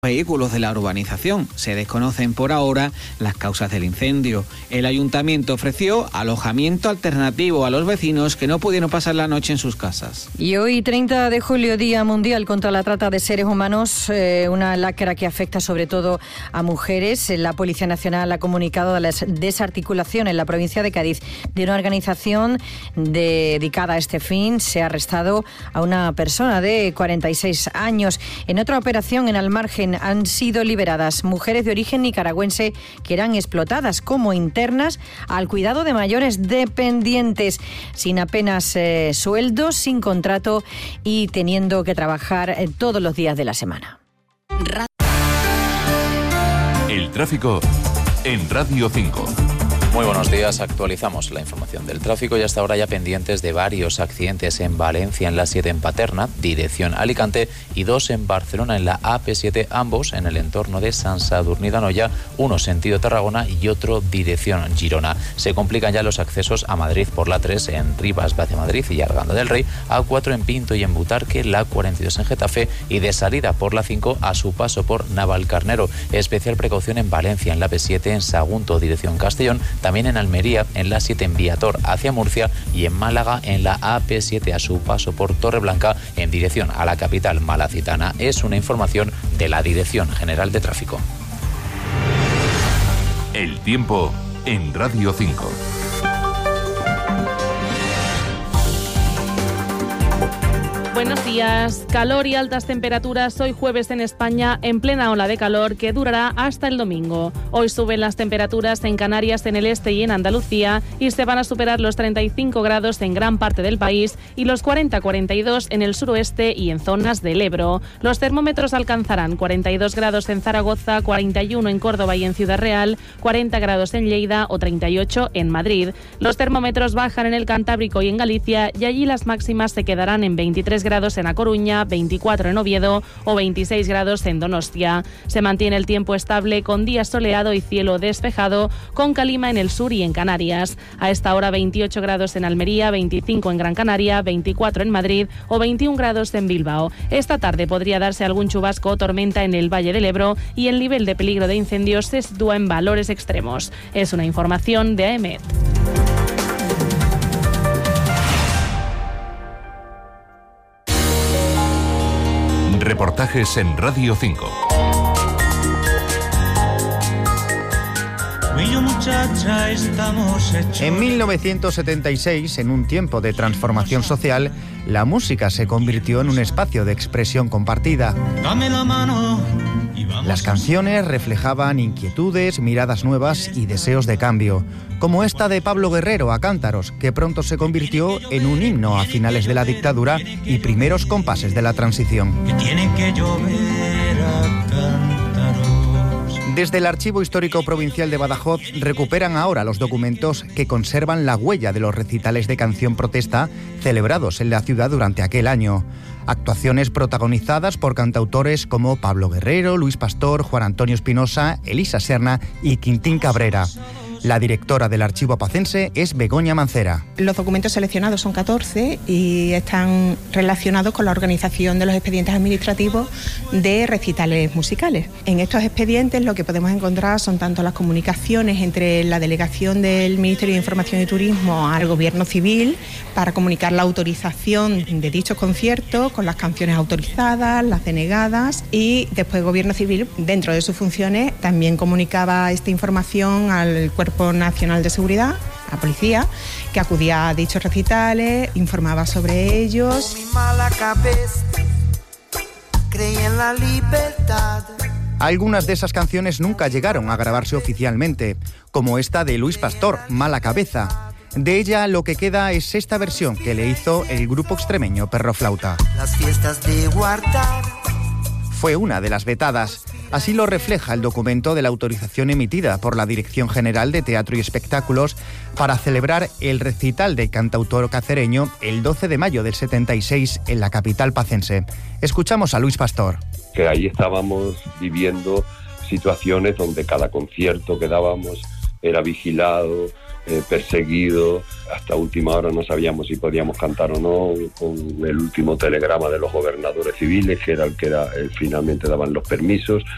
vehículos de la urbanización. Se desconocen por ahora las causas del incendio. El ayuntamiento ofreció alojamiento alternativo a los vecinos que no pudieron pasar la noche en sus casas. Y hoy, 30 de julio, Día Mundial contra la Trata de Seres Humanos, una lacra que afecta sobre todo a mujeres. La Policía Nacional ha comunicado de la desarticulación en la provincia de Cádiz de una organización dedicada a este fin. Se ha arrestado a una persona de 46 años. En otra operación en Almargen han sido liberadas mujeres de origen nicaragüense que eran explotadas como internas al cuidado de mayores dependientes, sin apenas sueldos, sin contrato y teniendo que trabajar todos los días de la semana. El tráfico en Radio 5. Muy buenos días, actualizamos la información del tráfico y hasta ahora ya pendientes de varios accidentes en Valencia, en la 7 en Paterna, dirección Alicante, y 2 en Barcelona, en la AP7, ambos en el entorno de Sant Sadurní d'Anoia, uno sentido Tarragona y otro dirección Girona. Se complican ya los accesos a Madrid por la 3 en Rivas, hacia Madrid y Arganda del Rey, A4 en Pinto y en Butarque, la 42 en Getafe y de salida por la 5 a su paso por Navalcarnero. Especial precaución en Valencia, en la P7 en Sagunto, dirección Castellón, también en Almería, en la 7 en Viator hacia Murcia y en Málaga en la AP7 a su paso por Torreblanca en dirección a la capital malacitana. Es una información de la Dirección General de Tráfico. El tiempo en Radio 5. Buenos días. Calor y altas temperaturas hoy jueves en España, en plena ola de calor que durará hasta el domingo. Hoy suben las temperaturas en Canarias, en el este y en Andalucía y se van a superar los 35 grados en gran parte del país y los 40-42 en el suroeste y en zonas del Ebro. Los termómetros alcanzarán 42 grados en Zaragoza, 41 en Córdoba y en Ciudad Real, 40 grados en Lleida o 38 en Madrid. Los termómetros bajan en el Cantábrico y en Galicia y allí las máximas se quedarán en 23 grados en A Coruña, 24 en Oviedo o 26 grados en Donostia. Se mantiene el tiempo estable con día soleado y cielo despejado, con calima en el sur y en Canarias. A esta hora 28 grados en Almería, 25 en Gran Canaria, 24 en Madrid o 21 grados en Bilbao. Esta tarde podría darse algún chubasco o tormenta en el Valle del Ebro y el nivel de peligro de incendios se sitúa en valores extremos. Es una información de AEMET. Reportajes en Radio 5. En 1976, en un tiempo de transformación social, la música se convirtió en un espacio de expresión compartida. Las canciones reflejaban inquietudes, miradas nuevas y deseos de cambio, como esta de Pablo Guerrero a cántaros, que pronto se convirtió en un himno a finales de la dictadura y primeros compases de la transición. Desde el Archivo Histórico Provincial de Badajoz recuperan ahora los documentos que conservan la huella de los recitales de canción protesta celebrados en la ciudad durante aquel año. Actuaciones protagonizadas por cantautores como Pablo Guerrero, Luis Pastor, Juan Antonio Espinosa, Elisa Serna y Quintín Cabrera. La directora del Archivo Apacense es Begoña Mancera. Los documentos seleccionados son 14 y están relacionados con la organización de los expedientes administrativos de recitales musicales. En estos expedientes lo que podemos encontrar son tanto las comunicaciones entre la delegación del Ministerio de Información y Turismo al Gobierno Civil para comunicar la autorización de dichos conciertos con las canciones autorizadas, las denegadas, y después el Gobierno Civil, dentro de sus funciones, también comunicaba esta información al Cuerpo Nacional de Seguridad, a la policía, que acudía a dichos recitales, informaba sobre ellos. Algunas de esas canciones nunca llegaron a grabarse oficialmente, como esta de Luis Pastor, Mala Cabeza. De ella lo que queda es esta versión que le hizo el grupo extremeño Perro Flauta. Las fiestas de Guardar. Fue una de las vetadas. Así lo refleja el documento de la autorización emitida por la Dirección General de Teatro y Espectáculos para celebrar el recital del cantautor cacereño el 12 de mayo del 76 en la capital pacense. Escuchamos a Luis Pastor. Que ahí estábamos viviendo situaciones donde cada concierto que dábamos era vigilado, perseguido. Hasta última hora no sabíamos si podíamos cantar o no, con el último telegrama de los gobernadores civiles, que era el que finalmente daban los permisos.